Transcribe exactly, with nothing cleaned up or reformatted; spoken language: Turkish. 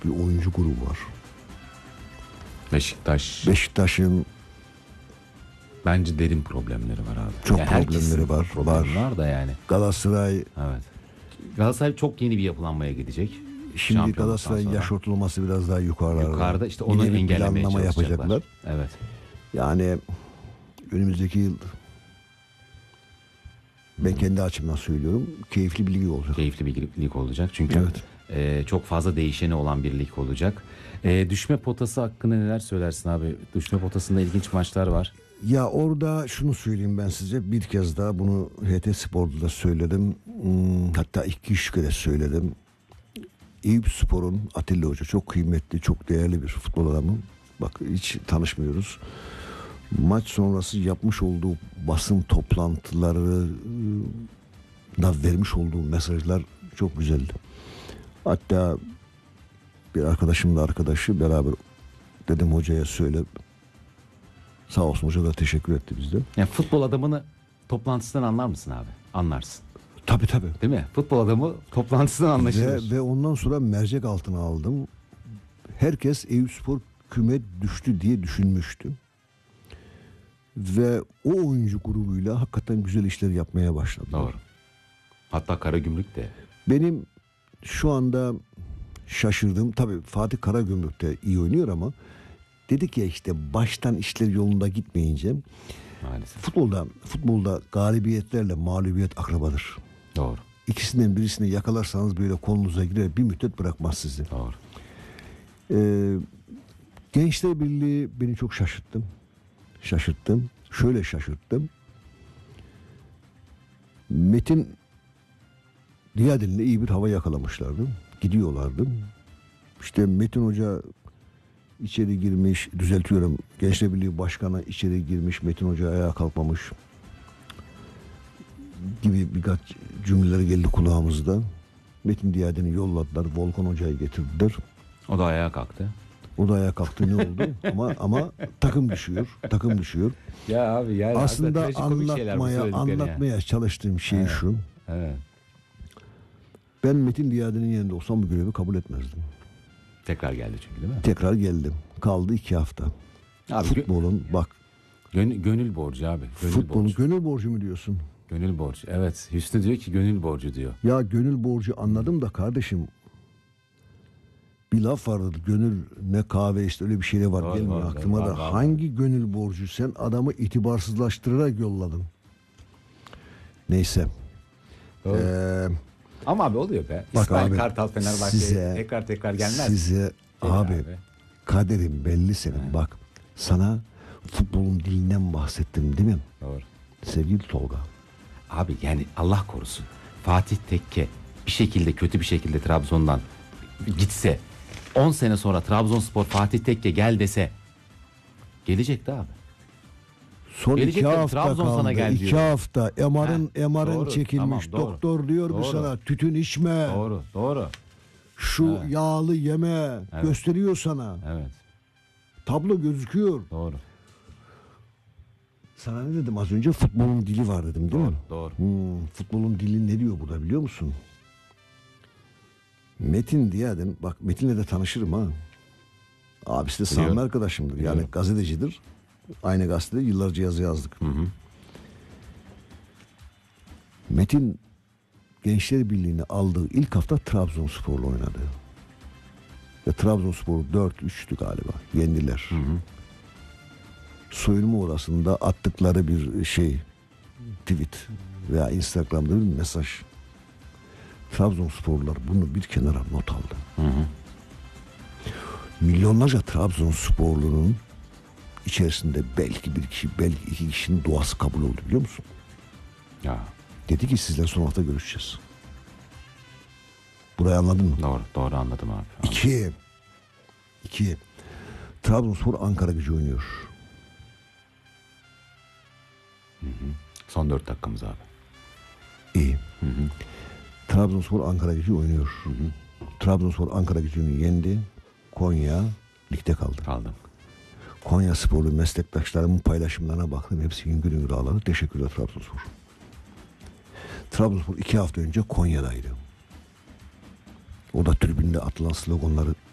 bir oyuncu grubu var. Beşiktaş. Beşiktaş'ın bence derin problemleri var abi. çok Yani problemleri var. Problemleri var. var da yani. Galatasaray. Evet. Galatasaray çok yeni bir yapılanmaya gidecek. Şimdi Galatasaray'ın yaş ortalaması biraz daha yukarıda. Yukarıda işte onu Yeni bir engellemeye planlama çalışacaklar. yapacaklar. Evet. Yani önümüzdeki yıl ben kendi açımdan söylüyorum, keyifli bir lig olacak. Keyifli bir lig olacak. Çünkü evet. e, çok fazla değişeni olan bir lig olacak. E, düşme potası hakkında neler söylersin abi? Düşme potasında ilginç maçlar var. Ya orada şunu söyleyeyim ben size, bir kez daha bunu H T Spor'da da söyledim. Hmm, hatta iki üç kere söyledim. Eyüpspor'un Atilla Hoca çok kıymetli, çok değerli bir futbol adamı. Bak hiç tanışmıyoruz. Maç sonrası yapmış olduğu basın toplantıları da vermiş olduğu mesajlar çok güzeldi. Hatta bir arkadaşımla arkadaşı beraber dedim hocaya söyle. Sağ olsun, hoca da teşekkür etti bizde. Yani futbol adamını toplantısından anlar mısın abi? Anlarsın. Tabii tabii. Değil mi? Futbol adamı toplantısından anlaşılır. Ve, ve ondan sonra mercek altına aldım. Herkes Eyüpspor küme düştü diye düşünmüştü. Ve o oyuncu grubuyla hakikaten güzel işler yapmaya başladı. Doğru. Hatta Karagümrük de. Benim şu anda şaşırdığım, tabii Fatih Karagümrük de iyi oynuyor ama dedik ya işte baştan işler yolunda gitmeyince maalesef. Futbolda, futbolda galibiyetlerle mağlubiyet akrabadır. Doğru. İkisinden birisini yakalarsanız böyle kolunuza girer, bir müddet bırakmaz sizi. Doğru. Ee, Gençler Birliği beni çok şaşırttı. Şaşırttım. Şöyle şaşırttım. Metin Diyadin'le iyi bir hava yakalamışlardı. Gidiyorlardı. İşte Metin Hoca içeri girmiş, düzeltiyorum. Gençler Birliği Başkanı içeri girmiş, Metin Hoca ayağa kalkmamış gibi birkaç cümleler geldi kulağımızda. Metin Diyadin'i yolladılar, Volkan Hoca'yı getirdiler. O da ayağa kalktı. O da ayağa kalktı, ne oldu? ama ama takım düşüyor, takım düşüyor. Ya abi yani aslında anlatmaya anlatmaya yani. Çalıştığım şey evet. şu. Evet. Ben Metin Diyadin'in yerinde olsam bu görevi kabul etmezdim. Tekrar geldi çünkü değil mi? Tekrar geldim. Kaldı iki hafta. Abi, futbolun bak. Gönül, gönül borcu abi. Gönül futbolun borcu. gönül borcu mu diyorsun? Gönül borcu. Evet. Hüsnü diyor ki gönül borcu diyor. Ya gönül borcu anladım da kardeşim. Bir laf vardı. Gönül ne kahve işte, öyle bir şey de var. Doğru, Gelmiyor doğru, aklıma doğru, da. var, var, Hangi gönül borcu? Sen adamı itibarsızlaştırarak yolladın. Neyse. Ee, Ama abi oluyor be. Bak İsmail abi, Kartal Fenerbahçe'ye tekrar tekrar gelmez. Size abi, abi kaderin belli senin. He. Bak sana futbolun dilinden bahsettim değil mi? Doğru. Sevgili Tolga. Abi yani Allah korusun. Fatih Tekke bir şekilde kötü bir şekilde Trabzon'dan gitse, on sene sonra Trabzonspor Fatih Tekke gel dese gelecekti abi. Son gelecek iki hafta Trabzon kaldı. Sana gel iki diyor. hafta M R'ın M R'ın çekilmiş. Tamam, doğru. Doktor diyor doğru. mu sana tütün içme. Doğru, doğru. Şu evet. yağlı yeme evet. gösteriyor sana. Evet. Tablo gözüküyor. Doğru. Sana ne dedim az önce? Futbolun dili var dedim değil doğru, mi? Doğru. Hmm, futbolun dili ne diyor burada biliyor musun? Metin Diyadin, bak Metin'le de tanışırım ha. Abisi de samimi arkadaşımdır. Yani Biliyorum. gazetecidir. Aynı gazetede yıllarca yazı yazdık. Hı hı. Metin Gençler Birliği'ni aldığı ilk hafta Trabzonspor'la oynadı. Ve Trabzonspor dört üçtü galiba. Yendiler. Hı hı. Soyunma odasında attıkları bir şey, tweet veya Instagram'da bir mesaj. Trabzonsporlular bunu bir kenara not aldı. Hı hı. Milyonlarca Trabzonsporlunun içerisinde belki bir kişi, belki iki kişinin duası kabul oldu biliyor musun? Ya. Dedi ki sizle son hafta görüşeceğiz. Burayı anladın mı? Doğru, doğru anladım abi. Anladım. İki. İki. Trabzonspor Ankara Gücü oynuyor. Hı hı. Son dört dakikamız abi. İyi. Hı hı. Trabzonspor Ankara Gücü oynuyor. Hı hı. Trabzonspor Ankara Gücü'nü yendi. Konya ligde kaldı. Kaldım. Konya sporlu meslektaşlarımın paylaşımlarına baktım. Hepsi hüngür hüngür ağladı. Teşekkürler Trabzonspor. Trabzonspor iki hafta önce Konya'daydı. O da tribünde atılan sloganları